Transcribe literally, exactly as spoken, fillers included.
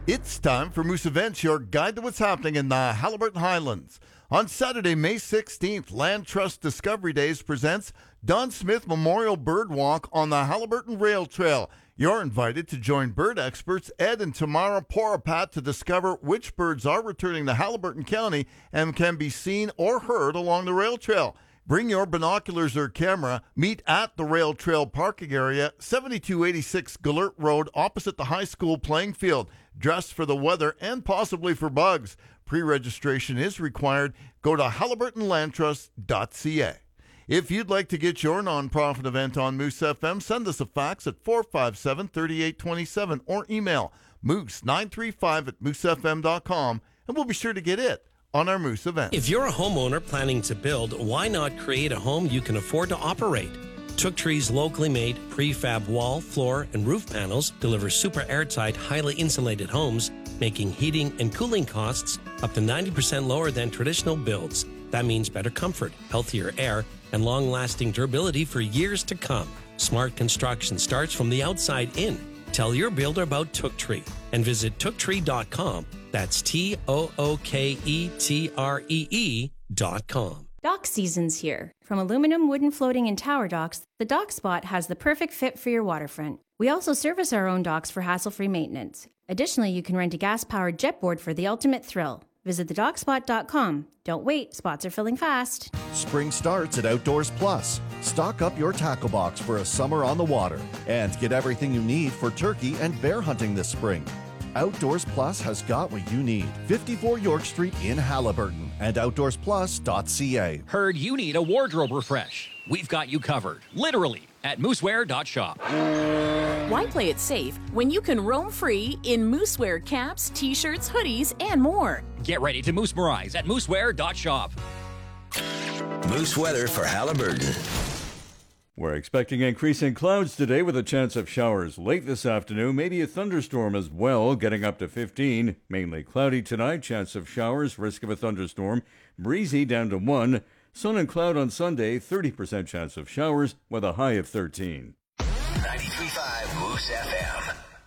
It's time for Moose Events, your guide to what's happening in the Haliburton Highlands. On Saturday, May sixteenth, Land Trust Discovery Days presents Don Smith Memorial Bird Walk on the Haliburton Rail Trail. You're invited to join bird experts Ed and Tamara Porapat to discover which birds are returning to Haliburton County and can be seen or heard along the rail trail. Bring your binoculars or camera. Meet at the Rail Trail parking area, seventy-two eighty-six Gallert Road, opposite the high school playing field. Dress for the weather and possibly for bugs. Pre-registration is required. Go to haliburton land trust dot c a. If you'd like to get your nonprofit event on Moose F M, send us a fax at four five seven, three eight two seven or email moose nine three five at moose f m dot com, and we'll be sure to get it on our Moose event. If you're a homeowner planning to build, why not create a home you can afford to operate? Took Tree's locally made prefab wall, floor, and roof panels deliver super airtight, highly insulated homes, making heating and cooling costs up to ninety percent lower than traditional builds. That means better comfort, healthier air, and long-lasting durability for years to come. Smart construction starts from the outside in. Tell your builder about Took Tree and visit took tree dot com. That's T O O K E T R E E dot com. Dock season's here. From aluminum, wooden floating, and tower docks, the Dock Spot has the perfect fit for your waterfront. We also service our own docks for hassle-free maintenance. Additionally, you can rent a gas-powered jetboard for the ultimate thrill. Visit the dock spot dot com. Don't wait, spots are filling fast. Spring starts at Outdoors Plus. Stock up your tackle box for a summer on the water and get everything you need for turkey and bear hunting this spring. Outdoors Plus has got what you need. fifty-four York Street in Haliburton and outdoors plus dot c a. Heard you need a wardrobe refresh. We've got you covered, literally, at moosewear dot shop. Why play it safe when you can roam free in Moosewear caps, t-shirts, hoodies, and more? Get ready to moosmerize at moosewear dot shop. Moose weather for Haliburton. We're expecting increasing clouds today with a chance of showers late this afternoon, maybe a thunderstorm as well, getting up to fifteen. Mainly cloudy tonight, chance of showers, risk of a thunderstorm. Breezy down to one. Sun and cloud on Sunday, thirty percent chance of showers with a high of thirteen. ninety-three point five Moose F M.